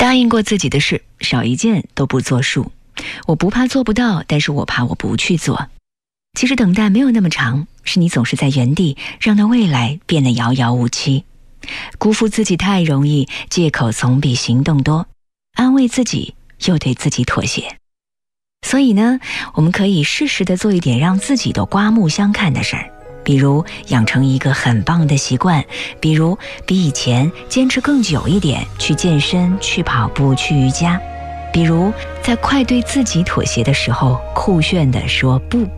答应过自己的事，少一件都不作数。我不怕做不到，但是我怕我不去做。其实等待没有那么长，是你总是在原地，让那未来变得遥遥无期。辜负自己太容易，借口总比行动多，安慰自己又对自己妥协。所以呢，我们可以适时地做一点让自己都刮目相看的事儿，比如养成一个很棒的习惯，比如比以前坚持更久一点，去健身，去跑步，去瑜伽，比如在快对自己妥协的时候，酷炫地说不。